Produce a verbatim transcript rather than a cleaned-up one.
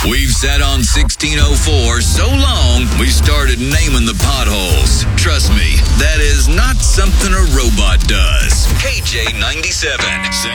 We've sat on sixteen oh four so long, we started naming the potholes. Trust me, that is not something a robot does. K J ninety-seven.